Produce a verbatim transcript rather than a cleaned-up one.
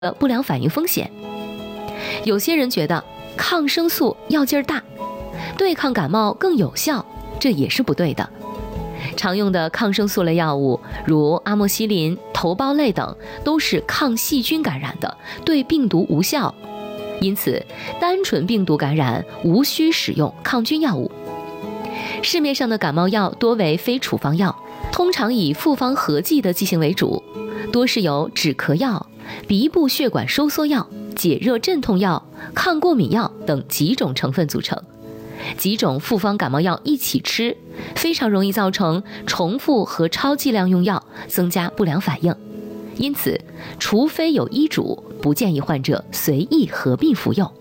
的不良反应风险。有些人觉得抗生素药劲儿大，对抗感冒更有效，这也是不对的。常用的抗生素类药物，如阿莫西林、头孢类等，都是抗细菌感染的，对病毒无效。因此，单纯病毒感染无需使用抗菌药物。市面上的感冒药多为非处方药，通常以复方合剂的剂型为主，多是由止咳药、鼻部血管收缩药、解热镇痛药、抗过敏药等几种成分组成。几种复方感冒药一起吃，非常容易造成重复和超剂量用药，增加不良反应。因此，除非有医嘱，不建议患者随意合并服用。